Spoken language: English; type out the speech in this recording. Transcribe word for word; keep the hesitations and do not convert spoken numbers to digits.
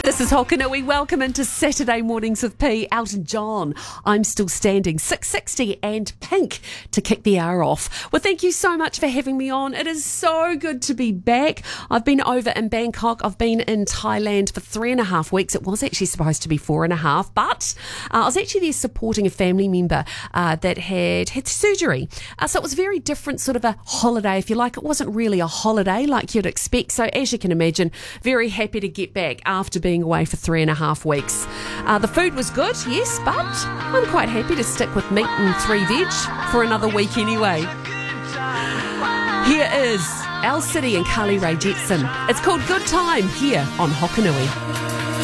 This is Hokanui. Welcome into Saturday Mornings with P. Elton John. I'm still standing. six sixty and Pink to kick the hour off. Well, thank you so much for having me on. It is so good to be back. I've been over in Bangkok. I've been in Thailand for three and a half weeks. It was actually supposed to be four and a half, but uh, I was actually there supporting a family member uh, that had had surgery. Uh, so it was a very different sort of a holiday, if you like. It wasn't really a holiday like you'd expect. So as you can imagine, very happy to get back after being away for three and a half weeks. Uh, the food was good, yes, but I'm quite happy to stick with meat and three veg for another week anyway. Here is Al City and Carly Rae Jepsen. It's called Good Time here on Hokanui.